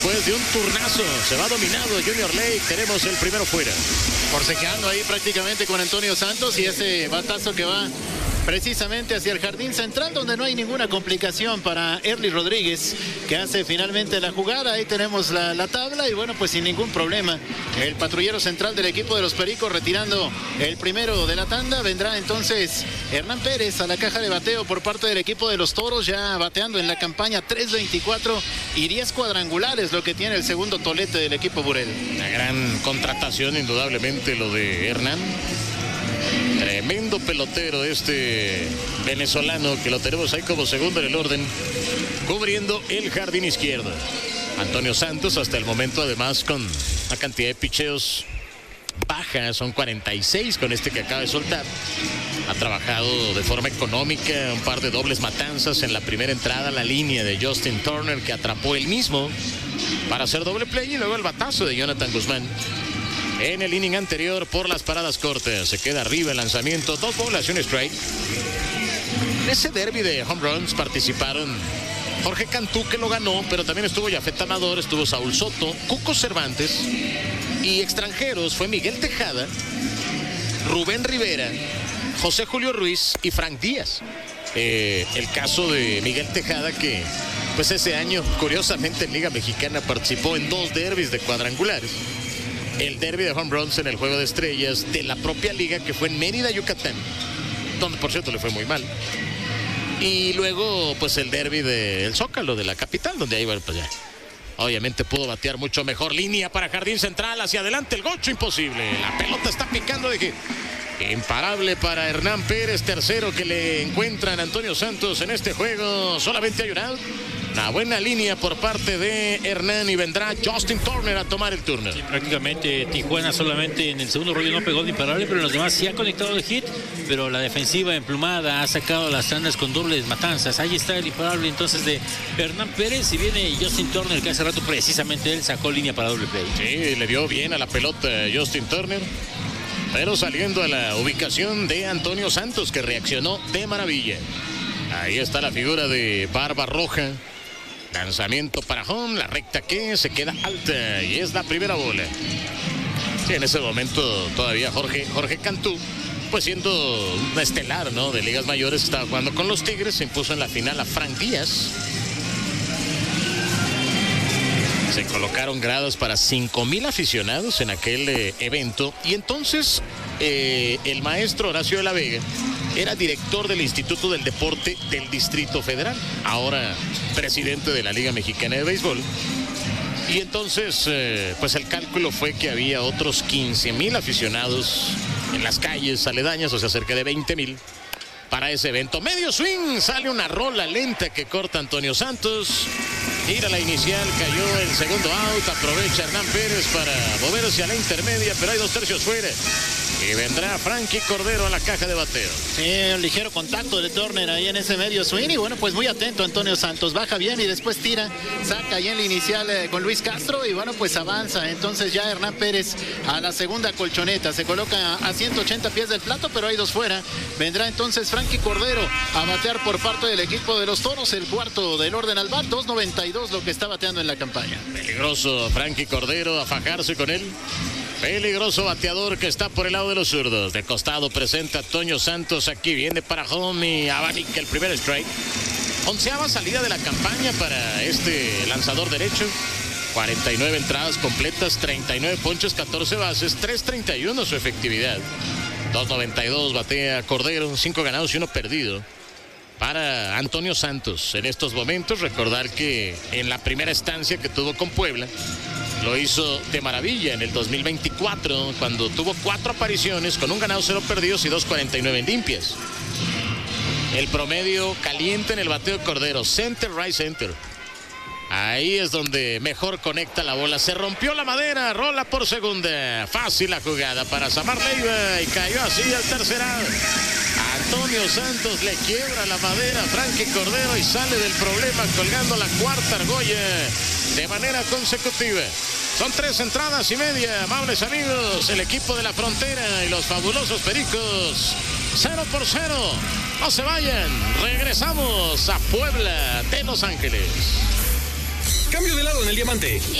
Después de un turnazo, se va dominado Junior Lake, tenemos el primero fuera. Forcejeando ahí prácticamente con Antonio Santos y ese batazo que va precisamente hacia el jardín central, donde no hay ninguna complicación para Erly Rodríguez, que hace finalmente la jugada. Ahí tenemos la tabla y bueno, pues sin ningún problema el patrullero central del equipo de los Pericos retirando el primero de la tanda. Vendrá entonces Hernán Pérez a la caja de bateo por parte del equipo de los Toros, ya bateando en la campaña 3.24 y 10 cuadrangulares, lo que tiene el segundo tolete del equipo Burel. Una gran contratación indudablemente lo de Hernán. Tremendo pelotero este venezolano, que lo tenemos ahí como segundo en el orden, cubriendo el jardín izquierdo. Antonio Santos hasta el momento, además, con una cantidad de picheos baja, son 46 con este que acaba de soltar. Ha trabajado de forma económica, un par de dobles matanzas en la primera entrada, la línea de Justin Turner que atrapó él mismo para hacer doble play, y luego el batazo de Jonathan Guzmán en el inning anterior por las paradas cortas. Se queda arriba el lanzamiento, 2 bolas y un strike. En ese derby de home runs participaron Jorge Cantú, que lo ganó, pero también estuvo Yafet Amador, estuvo Saúl Soto, Cuco Cervantes, y extranjeros fue Miguel Tejada, Rubén Rivera, José Julio Ruiz y Frank Díaz. El caso de Miguel Tejada, que pues ese año curiosamente en Liga Mexicana participó en 2 derbis de cuadrangulares. El derby de home runs en el Juego de Estrellas de la propia liga, que fue en Mérida, Yucatán, donde por cierto le fue muy mal. Y luego pues el derby del Zócalo de la capital, donde ahí pues ya obviamente pudo batear mucho mejor. Línea para jardín central, hacia adelante el gocho, imposible. La pelota está picando de que imparable para Hernán Pérez, tercero que le encuentran a Antonio Santos en este juego. Solamente hay un out. Una buena línea por parte de Hernán y vendrá Justin Turner a tomar el turno. Sí, prácticamente Tijuana solamente en el segundo rollo no pegó de imparable, pero en los demás sí ha conectado el hit, pero la defensiva emplumada ha sacado las tandas con dobles matanzas. Ahí está el imparable entonces de Hernán Pérez, y viene Justin Turner, que hace rato precisamente él sacó línea para doble play. Sí, le dio bien a la pelota Justin Turner, pero saliendo a la ubicación de Antonio Santos, que reaccionó de maravilla. Ahí está la figura de Barba Roja. Lanzamiento para home, la recta que se queda alta y es la primera bola. Sí, en ese momento todavía Jorge Cantú, pues siendo un estelar, ¿no?, de ligas mayores, estaba jugando con los Tigres, se impuso en la final a Frank Díaz. Se colocaron gradas para 5,000 aficionados en aquel evento, y entonces el maestro Horacio de la Vega era director del Instituto del Deporte del Distrito Federal, ahora presidente de la Liga Mexicana de Béisbol. Y entonces, pues el cálculo fue que había otros 15,000 aficionados en las calles aledañas, o sea, cerca de 20,000 para ese evento. Medio swing, sale una rola lenta que corta Antonio Santos. Tira la inicial, cayó el segundo out, aprovecha Hernán Pérez para moverse a la intermedia, pero hay 2 tercios fuera. Y vendrá Frankie Cordero a la caja de bateo. Sí, un ligero contacto de Turner ahí en ese medio swing. Y bueno, pues muy atento Antonio Santos. Baja bien y después tira. Saca ahí en la inicial con Luis Castro. Y bueno, pues avanza. Entonces ya Hernán Pérez a la segunda colchoneta. Se coloca a 180 pies del plato, pero hay 2 fuera. Vendrá entonces Frankie Cordero a batear por parte del equipo de los Toros. El cuarto del orden al bat. 2.92 lo que está bateando en la campaña. Peligroso Frankie Cordero, a fajarse con él. Peligroso bateador que está por el lado de los zurdos. De costado presenta a Toño Santos. Aquí viene para home y abanica el primer strike. 11ª salida de la campaña para este lanzador derecho. 49 entradas completas, 39 ponches, 14 bases, 3.31 su efectividad. 2.92 batea Cordero, 5 ganados y 1 perdido para Antonio Santos. En estos momentos, recordar que en la primera estancia que tuvo con Puebla, lo hizo de maravilla en el 2024, cuando tuvo 4 apariciones con 1 ganado, 0 perdidos y 2.49 limpias. El promedio caliente en el bateo de Cordero, center, right center. Ahí es donde mejor conecta la bola. Se rompió la madera, rola por segunda. Fácil la jugada para Samar Leiva y cayó así al tercer out. Antonio Santos le quiebra la madera a Frankie Cordero y sale del problema colgando la 4ª argolla de manera consecutiva. Son 3 entradas y media, amables amigos. El equipo de la Frontera y los fabulosos Pericos, 0-0. No se vayan, regresamos a Puebla de Los Ángeles. Cambio de lado en el diamante.